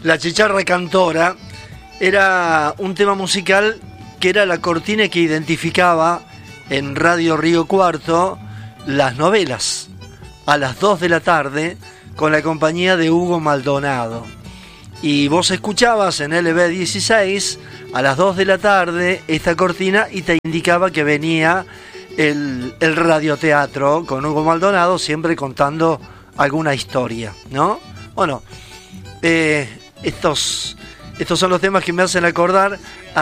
La Chicharra Cantora era un tema musical que era la cortina que identificaba en Radio Río Cuarto las novelas a las 2 de la tarde con la compañía de Hugo Maldonado. Y vos escuchabas en LB16 a las 2 de la tarde esta cortina y te indicaba que venía el radioteatro con Hugo Maldonado, siempre contando alguna historia, ¿no? Bueno, estos son los temas que me hacen acordar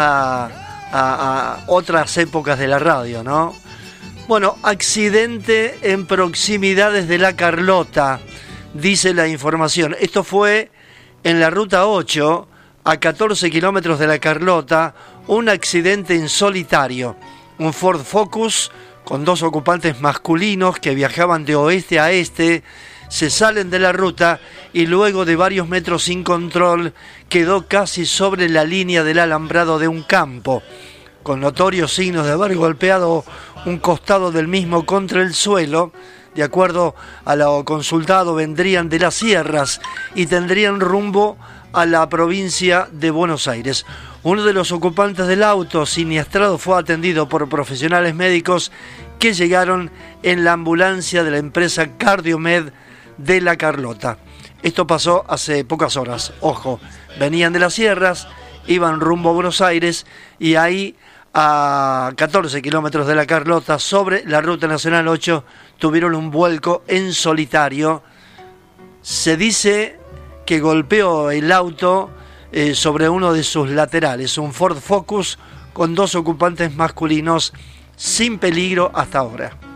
a otras épocas de la radio, ¿no? Bueno, accidente en proximidades de La Carlota, dice la información. Esto fue en la ruta 8, a 14 kilómetros de La Carlota, un accidente en solitario. Un Ford Focus con 2 ocupantes masculinos que viajaban de oeste a este, se salen de la ruta y luego de varios metros sin control quedó casi sobre la línea del alambrado de un campo, con notorios signos de haber golpeado un costado del mismo contra el suelo. De acuerdo a lo consultado, vendrían de las sierras y tendrían rumbo a la provincia de Buenos Aires. Uno de los ocupantes del auto siniestrado fue atendido por profesionales médicos que llegaron en la ambulancia de la empresa Cardiomed de La Carlota. Esto pasó hace pocas horas. Ojo, venían de las sierras, iban rumbo a Buenos Aires y ahí a 14 kilómetros de La Carlota, sobre la Ruta Nacional 8, tuvieron un vuelco en solitario. Se dice que golpeó el auto sobre uno de sus laterales, un Ford Focus con 2 ocupantes masculinos, sin peligro hasta ahora.